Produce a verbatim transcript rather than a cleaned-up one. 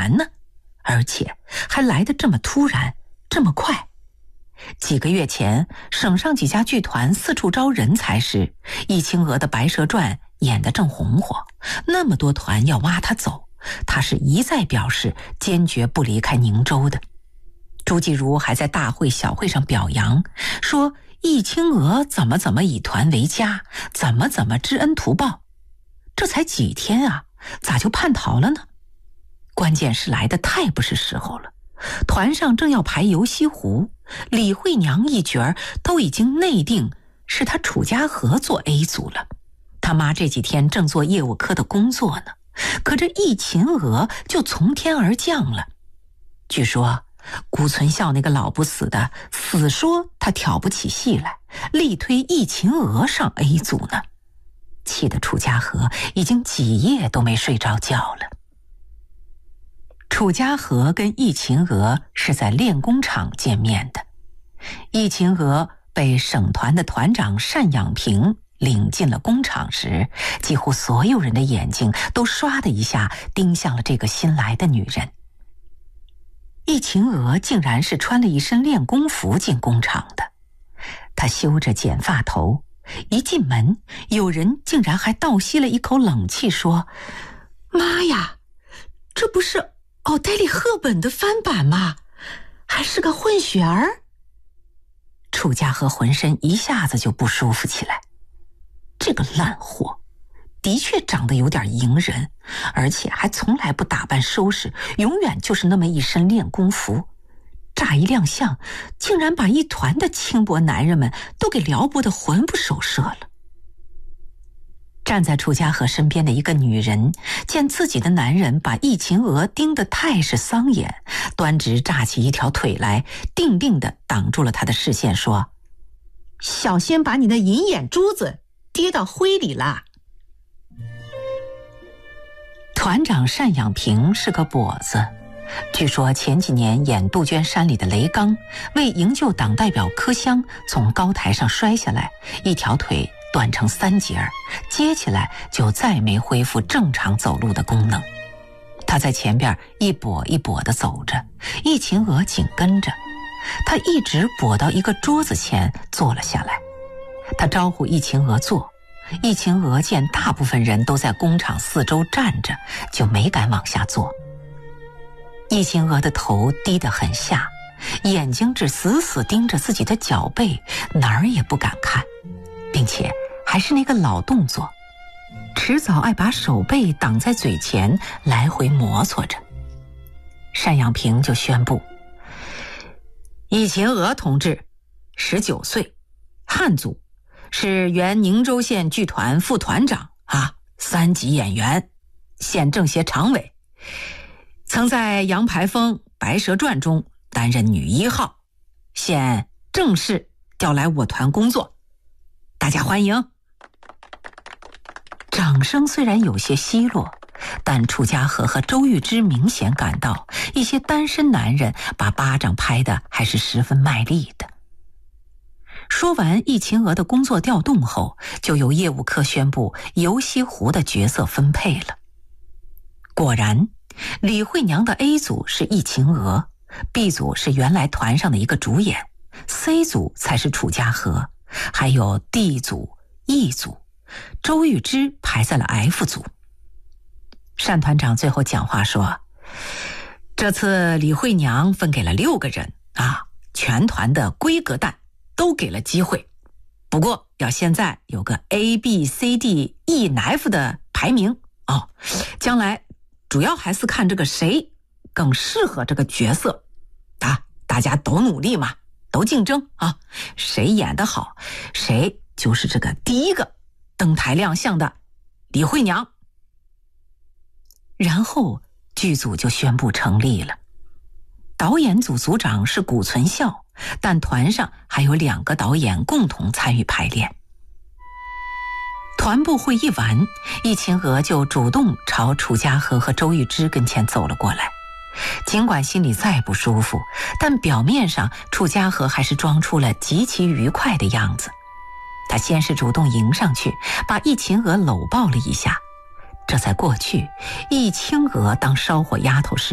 难呢？而且还来得这么突然，这么快。几个月前，省上几家剧团四处招人才时，易清娥的《白蛇传》演得正红火，那么多团要挖他走，他是一再表示坚决不离开宁州的。朱继儒还在大会小会上表扬，说易清娥怎么怎么以团为家，怎么怎么知恩图报。这才几天啊，咋就叛逃了呢？关键是来得太不是时候了，团上正要排游西湖，李慧娘一角儿都已经内定是他楚家河做 A 组了，他妈这几天正做业务科的工作呢，可这易秦娥就从天而降了。据说顾存孝那个老不死的死说他挑不起戏来，力推易秦娥上 A 组呢，气得楚家河已经几夜都没睡着觉了。楚家河跟易秦娥是在练功场见面的。易秦娥被省团的团长单养平领进了工厂时，几乎所有人的眼睛都唰的一下盯向了这个新来的女人。易秦娥竟然是穿了一身练功服进工厂的，她修着剪发头，一进门，有人竟然还倒吸了一口冷气，说：“妈呀，这不是奥黛丽·赫本的翻版吗？还是个混血儿。”楚家河浑身一下子就不舒服起来，这个烂货的确长得有点迎人，而且还从来不打扮收拾，永远就是那么一身练功服，乍一亮相，竟然把一团的轻薄男人们都给撩拨得魂不守舍了。站在楚家河身边的一个女人见自己的男人把易秦娥盯得太是桑眼，端直炸起一条腿来，定定地挡住了他的视线，说：“小心把你的银眼珠子跌到灰里了。”团长单养平是个跛子，据说前几年演杜鹃山里的雷刚，为营救党代表柯湘从高台上摔下来，一条腿断成三截儿，接起来就再没恢复正常走路的功能。他在前边一跛一跛地走着，易秦娥紧跟着，他一直跛到一个桌子前坐了下来。他招呼易秦娥坐，易秦娥见大部分人都在工厂四周站着，就没敢往下坐。易秦娥的头低得很下，眼睛只死死盯着自己的脚背，哪儿也不敢看，并且还是那个老动作，迟早爱把手背挡在嘴前，来回摩挲着。单养平就宣布：“易秦娥同志，十九岁，汉族，是原宁州县剧团副团长啊，三级演员，现政协常委，曾在杨排风《白蛇传》中担任女一号，现正式调来我团工作，大家欢迎。”掌声虽然有些稀落，但楚家河和周玉芝明显感到一些单身男人把巴掌拍得还是十分卖力的。说完易秦娥的工作调动后，就由业务科宣布游西湖的角色分配了。果然，李慧娘的 A 组是易秦娥， B 组是原来团上的一个主演， C 组才是楚家河，还有 D 组、E 组，周玉芝排在了 F 组。单团长最后讲话说：“这次李慧娘分给了六个人啊，全团的规格蛋都给了机会，不过要现在有个 A B C D E F 的排名哦，将来主要还是看这个谁更适合这个角色啊，大家都努力嘛，都竞争啊，谁演得好，谁就是这个第一个登台亮相的李慧娘。”然后剧组就宣布成立了。导演组组长是谷存孝，但团上还有两个导演共同参与排练。团部会议完，易秦娥就主动朝楚家河和周玉芝跟前走了过来。尽管心里再不舒服，但表面上楚家河还是装出了极其愉快的样子。他先是主动迎上去，把易秦娥搂抱了一下。这在过去，易清娥当烧火丫头时